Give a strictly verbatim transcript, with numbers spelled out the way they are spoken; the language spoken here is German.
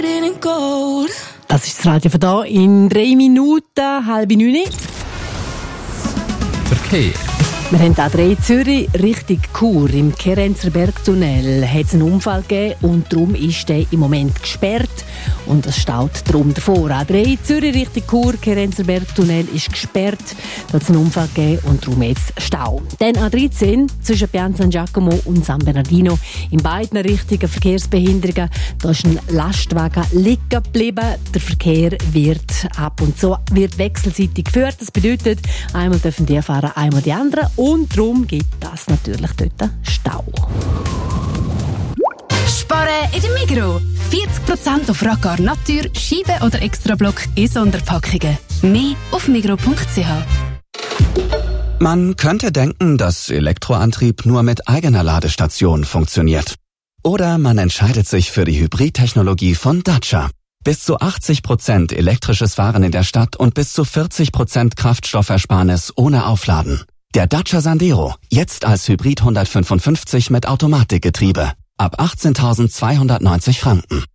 Das ist das Radio von da in drei Minuten, halb neun. Verkehr. Wir haben A drei Zürich Richtung Chur. Im Kerenzer Bergtunnel hat es einen Unfall gegeben und darum ist der im Moment gesperrt und es staut darum davor. A drei Zürich Richtung Chur, Kerenzer Bergtunnel ist gesperrt. Da hat es einen Unfall gegeben und darum jetzt Stau. Dann A dreizehn zwischen Pian San Giacomo und San Bernardino. In beiden Richtungen Verkehrsbehinderungen. Da ist ein Lastwagen liegen geblieben. Der Verkehr wird ab und zu wird wechselseitig geführt. Das bedeutet, einmal dürfen die fahren, einmal die anderen. Und darum gibt das natürlich dort Stau. Sparen in der Migros. vierzig Prozent auf Raccar Natur, Scheibe oder Extrablock in Sonderpackungen. Mehr auf migros punkt c h. Man könnte denken, dass Elektroantrieb nur mit eigener Ladestation funktioniert. Oder man entscheidet sich für die Hybridtechnologie von Dacia. Bis zu achtzig Prozent elektrisches Fahren in der Stadt und bis zu vierzig Prozent Kraftstoffersparnis ohne Aufladen. Der Dacia Sandero, jetzt als Hybrid hundertfünfundfünfzig mit Automatikgetriebe. Ab achtzehntausendzweihundertneunzig Franken.